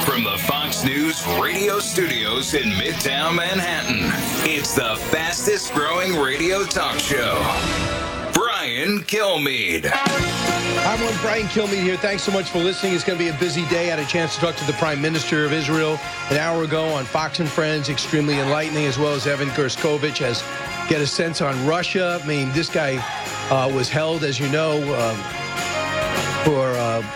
From the Fox News radio studios in Midtown Manhattan, it's the fastest growing radio talk show. Brian Kilmeade. I'm on Brian Kilmeade here. Thanks so much for listening. It's going to be a busy day. I had a chance to talk to the Prime Minister of Israel an hour ago on Fox and Friends. Extremely enlightening, as well as Evan Gershkovich has get a sense on Russia. I mean, this guy was held, as you know, for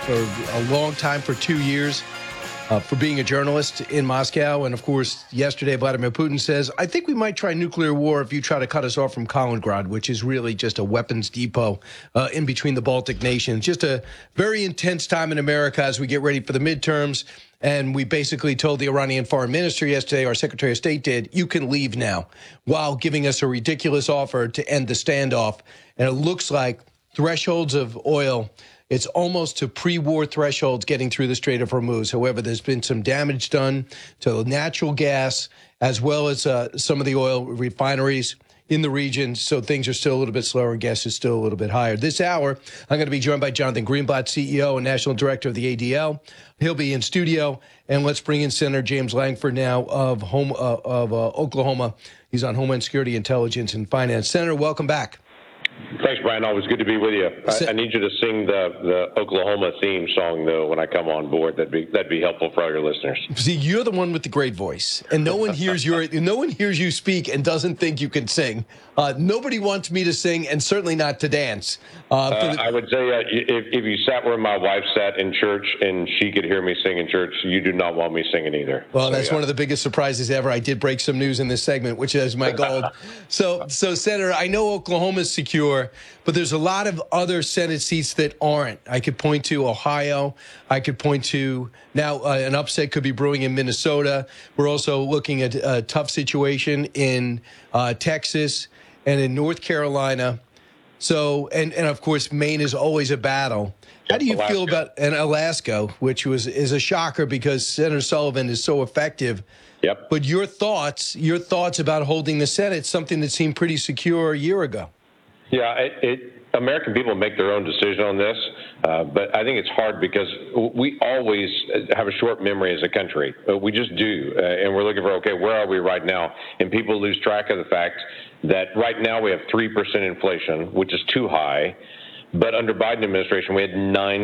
a long time, for 2 years. For being a journalist in Moscow. And, of course, yesterday Vladimir Putin says, I think we might try nuclear war if you try to cut us off from Kaliningrad, which is really just a weapons depot in between the Baltic nations. Just a very intense time in America as we get ready for the midterms. And we basically told the Iranian foreign minister yesterday, our Secretary of State did, you can leave now, while giving us a ridiculous offer to end the standoff. And it looks like thresholds of oil, it's almost to pre-war thresholds getting through the Strait of Hormuz. However, there's been some damage done to natural gas as well as some of the oil refineries in the region. So things are still a little bit slower and gas is still a little bit higher. This hour, I'm going to be joined by Jonathan Greenblatt, CEO and National Director of the ADL. He'll be in studio. And let's bring in Senator James Lankford now of Oklahoma. He's on Homeland Security, Intelligence, and Finance. Senator, welcome back. Thanks, Brian. Always good to be with you. I need you to sing the Oklahoma theme song, though, when I come on board. That'd be helpful for all your listeners. See, you're the one with the great voice, and no one hears you speak and doesn't think you can sing. Nobody wants me to sing, and certainly not to dance. I would say if you sat where my wife sat in church and she could hear me sing in church, you do not want me singing either. Well, that's one of the biggest surprises ever. I did break some news in this segment, which is my goal. So, Senator, I know Oklahoma's secure, but there's a lot of other Senate seats that aren't. I could point to Ohio. I could point to now an upset could be brewing in Minnesota. We're also looking at a tough situation in Texas and in North Carolina. So, and of course, Maine is always a battle. How do you feel about Alaska, which is a shocker because Senator Sullivan is so effective? Yep. But your thoughts about holding the Senate, something that seemed pretty secure a year ago. Yeah, American people make their own decision on this, but I think it's hard because we always have a short memory as a country. We just do, and we're looking for, okay, where are we right now? And people lose track of the fact that right now we have 3% inflation, which is too high. But under Biden administration, we had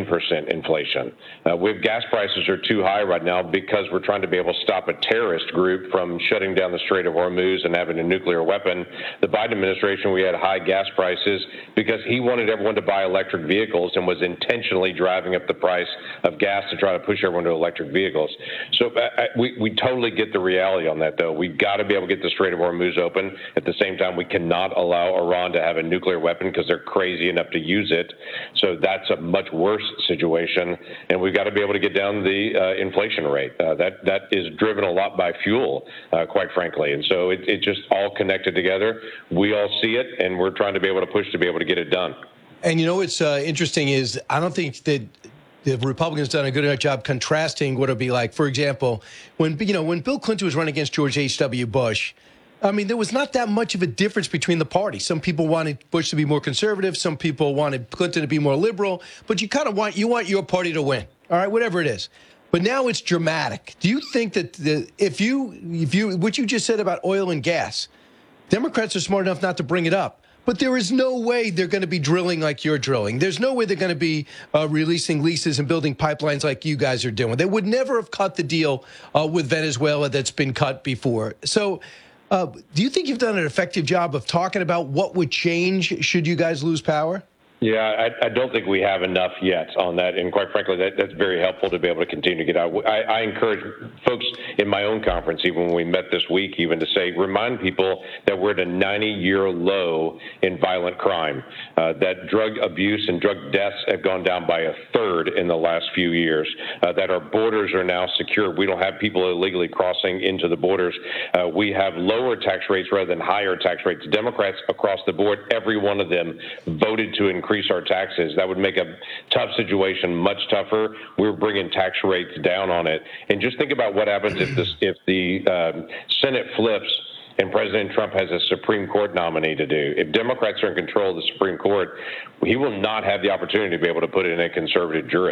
9% inflation. We have gas prices are too high right now because we're trying to be able to stop a terrorist group from shutting down the Strait of Hormuz and having a nuclear weapon. The Biden administration, we had high gas prices because he wanted everyone to buy electric vehicles and was intentionally driving up the price of gas to try to push everyone to electric vehicles. So we totally get the reality on that, though. We've got to be able to get the Strait of Hormuz open. At the same time, we cannot allow Iran to have a nuclear weapon because they're crazy enough to use it. So that's a much worse situation, and we've got to be able to get down the inflation rate. That is driven a lot by fuel, quite frankly, and so it's just all connected together. We all see it, and we're trying to be able to push to be able to get it done. And you know what's interesting is I don't think that the Republicans done a good enough job contrasting what it'd be like. For example, when Bill Clinton was running against George H.W. Bush, I mean, there was not that much of a difference between the parties. Some people wanted Bush to be more conservative. Some people wanted Clinton to be more liberal. But you kind of want your party to win, all right, whatever it is. But now it's dramatic. Do you think that if you what you just said about oil and gas, Democrats are smart enough not to bring it up. But there is no way they're going to be drilling like you're drilling. There's no way they're going to be releasing leases and building pipelines like you guys are doing. They would never have cut the deal with Venezuela that's been cut before. So do you think you've done an effective job of talking about what would change should you guys lose power? Yeah, I don't think we have enough yet on that. And quite frankly, that's very helpful to be able to continue to get out. I encourage folks in my own conference, even when we met this week, even to say, remind people that we're at a 90-year low in violent crime, that drug abuse and drug deaths have gone down by a third in the last few years, that our borders are now secure. We don't have people illegally crossing into the borders. We have lower tax rates rather than higher tax rates. Democrats across the board, every one of them voted to increase our taxes. That would make a tough situation much tougher. We're bringing tax rates down on it. And just think about what happens if the Senate flips and President Trump has a Supreme Court nominee to do. If Democrats are in control of the Supreme Court, he will not have the opportunity to be able to put in a conservative jury.